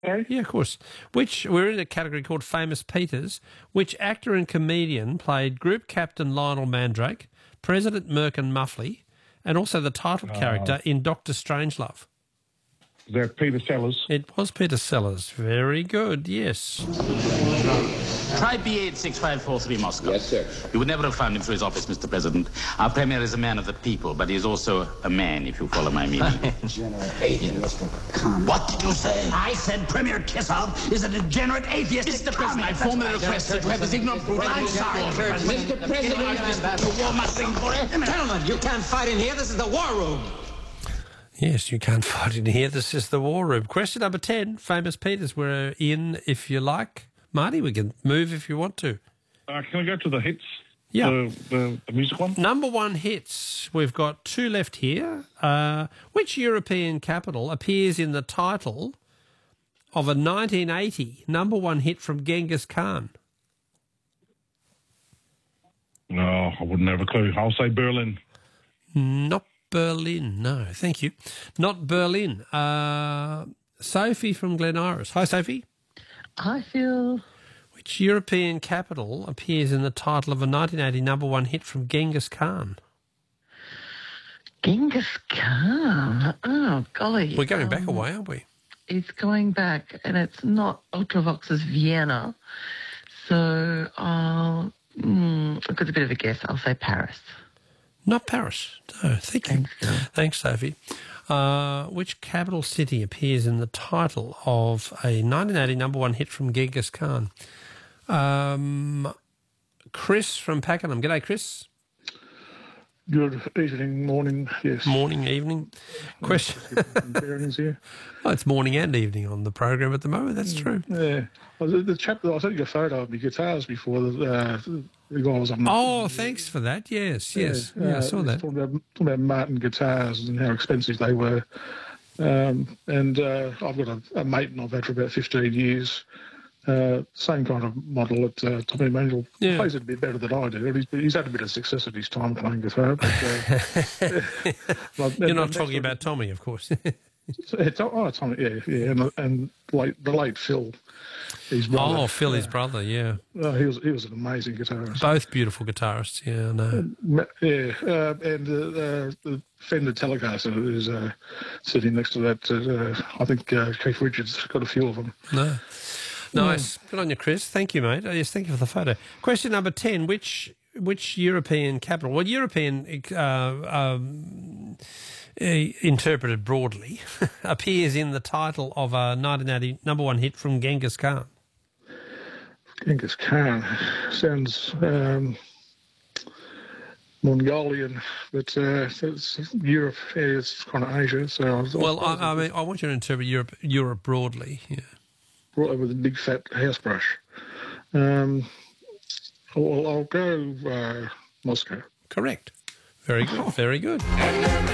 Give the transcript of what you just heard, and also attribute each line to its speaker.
Speaker 1: Sorry?
Speaker 2: Yeah, of course. We're in a category called Famous Peters. Which actor and comedian played Group Captain Lionel Mandrake, President Merkin Muffley, and also the title character in Doctor Strangelove?
Speaker 1: Is that Peter Sellers?
Speaker 2: It was Peter Sellers. Very good, yes.
Speaker 3: Try B86543 Moscow.
Speaker 4: Yes, sir.
Speaker 3: You would never have found him through his office, Mr. President. Our Premier is a man of the people, but he is also a man, if you follow my meaning.
Speaker 4: Degenerate atheist.
Speaker 3: What did you say?
Speaker 5: I said Premier Kisov is a degenerate atheist.
Speaker 3: Mr. President, I formally request that you have this ignorant brute...
Speaker 5: I'm sorry,
Speaker 4: Mr. President,
Speaker 5: the war must sing for it.
Speaker 6: Gentlemen, you can't fight in here. This is the war room.
Speaker 2: Yes, you can't fight in here. This is the war room. Question number 10, Famous Peters. We're in, if you like. Marty, we can move if you want to.
Speaker 1: Can I go to the hits?
Speaker 2: Yeah.
Speaker 1: The music one?
Speaker 2: Number one hits. We've got two left here. Which European capital appears in the title of a 1980 number one hit from Genghis Khan?
Speaker 1: No, I wouldn't have a clue. I'll say Berlin.
Speaker 2: Not Berlin, no, thank you. Not Berlin. Sophie from Glen Iris. Hi, Sophie.
Speaker 7: Hi, Phil.
Speaker 2: Which European capital appears in the title of a 1980 number one hit from Genghis Khan?
Speaker 7: Genghis Khan. Oh, golly.
Speaker 2: We're going back a way, aren't we?
Speaker 7: It's going back, and it's not Ultravox's Vienna. So I've got a bit of a guess. I'll say Paris.
Speaker 2: Not Paris. No, thank you. Thanks, Sophie. Which capital city appears in the title of a 1980 number one hit from Genghis Khan? Chris from Pakenham. G'day, Chris.
Speaker 1: Good evening, morning, yes.
Speaker 2: Morning, evening. Question.
Speaker 1: Bearings here.
Speaker 2: Oh, it's morning and evening on the program at the moment. That's true.
Speaker 1: Yeah. Well, the chap that I sent you a photo of my guitars before, the guy was on.
Speaker 2: Oh, thanks for that. Yes. Yeah, I saw that.
Speaker 1: Talking about Martin guitars and how expensive they were. And I've got a mate and I've had for about 15 years. Same kind of model at Tommy Manuel.
Speaker 2: Yeah.
Speaker 1: Plays it a bit better than I do. He's had a bit of success at his time playing guitar. But,
Speaker 2: You're not talking about Tommy, of course.
Speaker 1: Tommy, yeah. And the late Phil, his brother.
Speaker 2: Oh, Phil, his brother, yeah.
Speaker 1: He was an amazing guitarist.
Speaker 2: Both beautiful guitarists, yeah, I know.
Speaker 1: And the Fender Telecaster is sitting next to that. I think Keith Richards got a few of them.
Speaker 2: No. Nice. Good on you, Chris. Thank you, mate. Yes, thank you for the photo. Question number 10, which European capital, well, European interpreted broadly, appears in the title of a 1980 number one hit from Genghis Khan?
Speaker 1: Genghis Khan sounds Mongolian, but it's Europe, it's kind of Asia. So
Speaker 2: I mean, I want you to interpret Europe broadly, yeah.
Speaker 1: Brought over with a big fat house brush. I'll go Moscow.
Speaker 2: Correct. Very good. Very good.